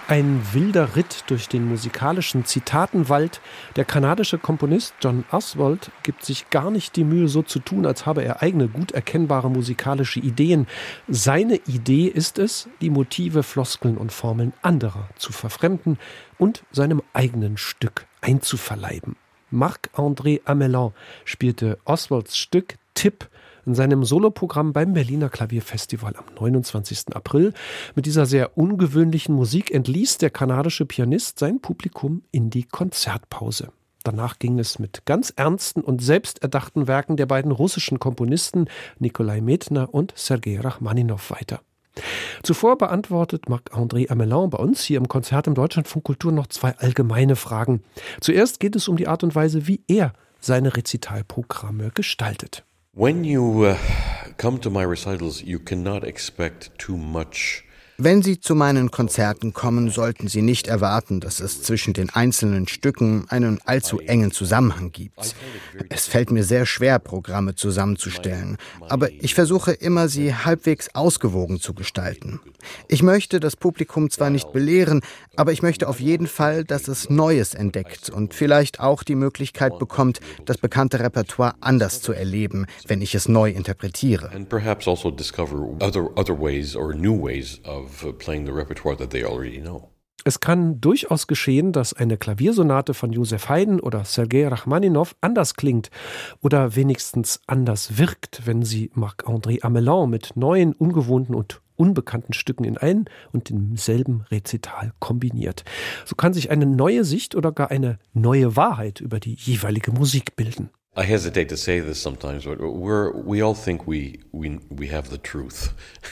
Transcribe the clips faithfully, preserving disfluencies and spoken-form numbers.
Ein wilder Ritt durch den musikalischen Zitatenwald. Der kanadische Komponist John Oswald gibt sich gar nicht die Mühe, so zu tun, als habe er eigene, gut erkennbare musikalische Ideen. Seine Idee ist es, die Motive, Floskeln und Formeln anderer zu verfremden und seinem eigenen Stück einzuverleiben. Marc-André Amelin spielte Oswalds Stück Tipp in seinem Soloprogramm beim Berliner Klavierfestival am neunundzwanzigsten April. Mit dieser sehr ungewöhnlichen Musik entließ der kanadische Pianist sein Publikum in die Konzertpause. Danach ging es mit ganz ernsten und selbsterdachten Werken der beiden russischen Komponisten Nikolai Medtner und Sergei Rachmaninow weiter. Zuvor beantwortet Marc-André Amelin bei uns hier im Konzert im Deutschlandfunk Kultur noch zwei allgemeine Fragen. Zuerst geht es um die Art und Weise, wie er seine Rezitalprogramme gestaltet. When you uh, come to my recitals, you cannot expect too much. Wenn Sie zu meinen Konzerten kommen, sollten Sie nicht erwarten, dass es zwischen den einzelnen Stücken einen allzu engen Zusammenhang gibt. Es fällt mir sehr schwer, Programme zusammenzustellen, aber ich versuche immer, sie halbwegs ausgewogen zu gestalten. Ich möchte das Publikum zwar nicht belehren, aber ich möchte auf jeden Fall, dass es Neues entdeckt und vielleicht auch die Möglichkeit bekommt, das bekannte Repertoire anders zu erleben, wenn ich es neu interpretiere. And perhaps also discover other other ways or new ways of playing the repertoire that they already know. Es kann durchaus geschehen, dass eine Klaviersonate von Joseph Haydn oder Sergei Rachmaninow anders klingt oder wenigstens anders wirkt, wenn sie Marc-André Amelin mit neuen, ungewohnten und unbekannten Stücken in ein und demselben Rezital kombiniert. So kann sich eine neue Sicht oder gar eine neue Wahrheit über die jeweilige Musik bilden. I hesitate to say this sometimes, but we're we all think we we we have the truth.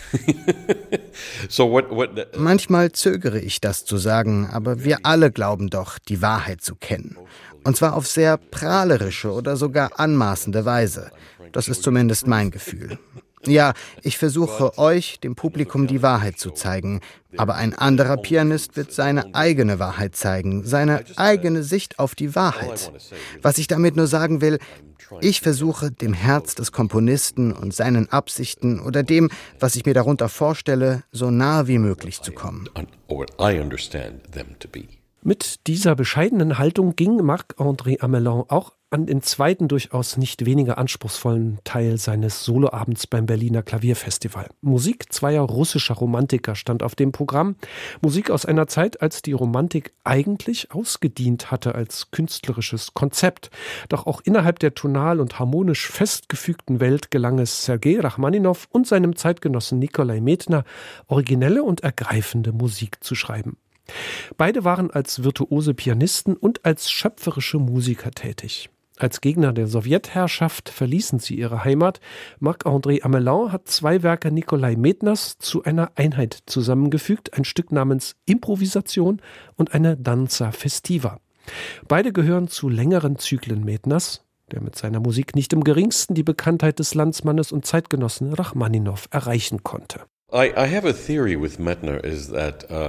So what what Manchmal zögere ich das zu sagen, aber wir alle glauben doch, die Wahrheit zu kennen. Und zwar auf sehr prahlerische oder sogar anmaßende Weise. Das ist zumindest mein Gefühl. Ja, ich versuche euch, dem Publikum, die Wahrheit zu zeigen. Aber ein anderer Pianist wird seine eigene Wahrheit zeigen, seine eigene Sicht auf die Wahrheit. Was ich damit nur sagen will, ich versuche, dem Herz des Komponisten und seinen Absichten oder dem, was ich mir darunter vorstelle, so nah wie möglich zu kommen. Mit dieser bescheidenen Haltung ging Marc-André Amelin auch an den zweiten, durchaus nicht weniger anspruchsvollen Teil seines Soloabends beim Berliner Klavierfestival. Musik zweier russischer Romantiker stand auf dem Programm. Musik aus einer Zeit, als die Romantik eigentlich ausgedient hatte als künstlerisches Konzept. Doch auch innerhalb der tonal und harmonisch festgefügten Welt gelang es Sergei Rachmaninow und seinem Zeitgenossen Nikolai Medtner, originelle und ergreifende Musik zu schreiben. Beide waren als virtuose Pianisten und als schöpferische Musiker tätig. Als Gegner der Sowjetherrschaft verließen sie ihre Heimat. Marc-André Amelin hat zwei Werke Nikolai Medtners zu einer Einheit zusammengefügt, ein Stück namens Improvisation und eine Danza festiva. Beide gehören zu längeren Zyklen Medtners, der mit seiner Musik nicht im geringsten die Bekanntheit des Landsmannes und Zeitgenossen Rachmaninow erreichen konnte. I, I have a theory with Medtner is that uh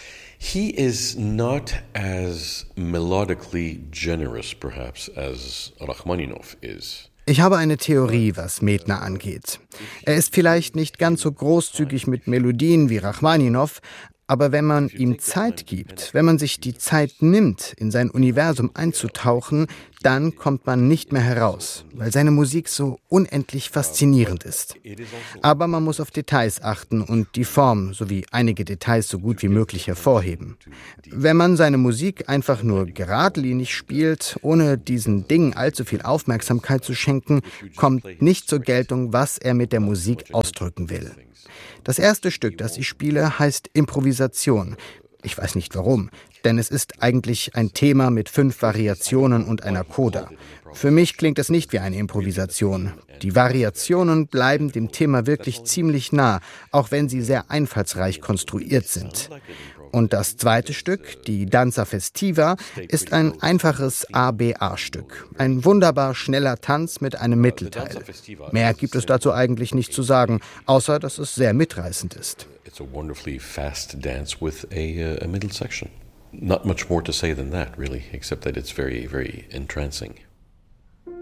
he is not as melodically generous, perhaps, as Rachmaninow is. Ich habe eine Theorie, was Medtner angeht. Er ist vielleicht nicht ganz so großzügig mit Melodien wie Rachmaninow, aber wenn man ihm Zeit gibt, wenn man sich die Zeit nimmt, in sein Universum einzutauchen, dann kommt man nicht mehr heraus, weil seine Musik so unendlich faszinierend ist. Aber man muss auf Details achten und die Form sowie einige Details so gut wie möglich hervorheben. Wenn man seine Musik einfach nur geradlinig spielt, ohne diesen Dingen allzu viel Aufmerksamkeit zu schenken, kommt nicht zur Geltung, was er mit der Musik ausdrücken will. Das erste Stück, das ich spiele, heißt Improvisation. Ich weiß nicht warum, denn es ist eigentlich ein Thema mit fünf Variationen und einer Coda. Für mich klingt es nicht wie eine Improvisation. Die Variationen bleiben dem Thema wirklich ziemlich nah, auch wenn sie sehr einfallsreich konstruiert sind. Und das zweite Stück, die Danza festiva, ist ein einfaches A B A-Stück. Ein wunderbar schneller Tanz mit einem Mittelteil. Mehr gibt es dazu eigentlich nicht zu sagen, außer dass es sehr mitreißend ist. It's a wonderfully fast dance with a, uh, a middle section. Not much more to say than that, really, except that it's very, very entrancing.